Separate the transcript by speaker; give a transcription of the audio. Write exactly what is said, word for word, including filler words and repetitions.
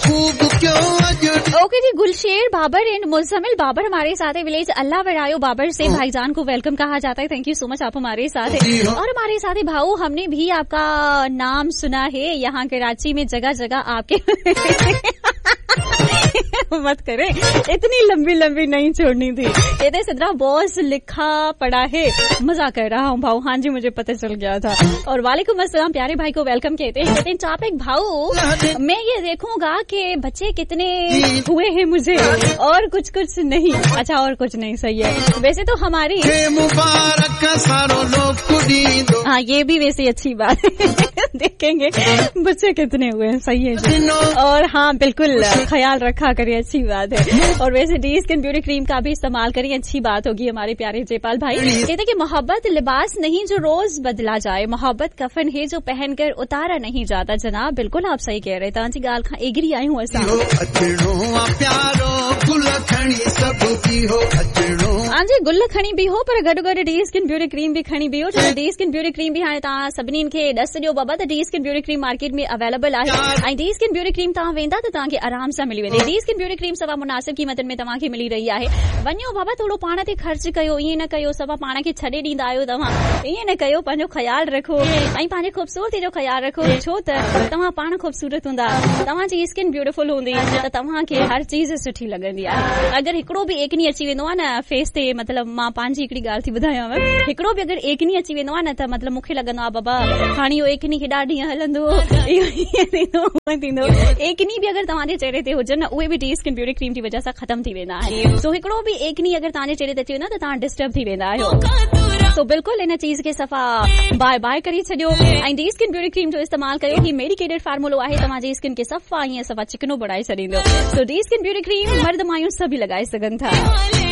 Speaker 1: Okay ji, Gulsher Babur and Muzammil बाबर हमारे साथ है। विलेज अल्लाह वरायो बाबर से भाईजान को वेलकम कहा जाता है। थैंक यू सो मच, आप हमारे साथ है। और हमारे साथ है भाऊ, हमने भी आपका नाम सुना है यहाँ कराची में जगह जगह आपके मत करे, इतनी लंबी लंबी नहीं छोड़नी थी। ये सिद्रा बॉस लिखा पड़ा है, मजा कर रहा हूँ भाऊ। हाँ जी, मुझे पता चल गया था। और वालेकुम अस्सलाम, प्यारे भाई को वेलकम कहते हैं। कहते हैं टॉपिक भाऊ, मैं ये देखूंगा कि बच्चे कितने हुए हैं मुझे, और कुछ कुछ नहीं। अच्छा, और कुछ नहीं, सही है। वैसे तो हमारी हाँ, ये भी वैसे अच्छी बात है। देखेंगे बच्चे कितने हुए हैं, सही है जी। और हाँ, बिल्कुल ख्याल रखा करिए, अच्छी बात है। और वैसे डी स्किन ब्यूटी क्रीम का भी इस्तेमाल करिए, अच्छी बात होगी। हमारे प्यारे जयपाल भाई कहते कि मोहब्बत लिबास नहीं जो रोज बदला जाए, मोहब्बत कफन है जो पहनकर उतारा नहीं जाता। जनाब बिल्कुल आप सही कह रहे। तांजी गाल खा एग्री आई हूँ ऐसा। हाँ जी, गुल खणी भी हो, पर गॾु गॾु डी स्किन ब्यूटी क्रीम भी खणी भी हो। जो डी स्किन ब्यूटी क्रीम भी हाणे तव्हां सभिनीनि खे ॾस ॾियो बाबा त D skin beauty cream market में अवेलेबल आहे। ऐं डी स्किन ब्यूटी क्रीम तव्हां वेंदा त तव्हांखे आराम सां मिली वेंदी। डी स्किन ब्यूटी क्रीम सवा मुनासिब क़ीमतनि में तव्हांखे मिली रही आहे। वञो बाबा, थोरो पाण ते ख़र्च कयो, ईअं न कयो सवा पाण खे छॾे ॾींदा आहियो तव्हां। ईअं न कयो, पंहिंजो ख़्यालु रखो ऐं पंहिंजे ख़ूबसूरती जो ख़्यालु रखो। छो त तव्हां पाण ख़ूबसूरत हूंदा, तव्हांजी स्किन ब्यूटीफुल हूंदी त तव्हांखे हर चीज़ सुठी लॻंदी आहे। अगरि हिकिड़ो बि एकनी अची वेंदो आहे न फेस ते, मतिलबु मां पंहिंजी हिकिड़ी ॻाल्हि थी ॿुधायांव, हिकिड़ो बि अगरि एकनी अची वेंदो आहे न त मतिलबु मूंखे लॻंदो आहे बाबा हाणे इहो एकनी केॾा ॾींहं हलंदो, इहो ईअं थींदो हूअं थींदो। एकनी बि अगरि तव्हांजे चेहरे ते हुजनि न, उहे बि डी स्किन ब्यूटी क्रीम जी वजह सां ख़तम थी वेंदा आहिनि। सो हिकिड़ो बि एकनी अगरि तव्हांजे चेहरे ते अची वेंदो त तव्हां डिस्टर्ब थी वेंदा आहियो। सो बिल्कुलु इन चीज़ खे सफ़ा बाय बाय करे छॾियो ऐं डी स्किन ब्यूटी क्रीम जो इस्तेमाल कयो। ही मेडिकेटेड फार्मूलो आहे, तव्हांजी स्किन खे सफ़ा ईअं सफ़ा चिकनो बढ़ाए छॾींदो। सो डी स्किन ब्यूटी क्रीम मर्द मायूं सभी लॻाए सघनि था।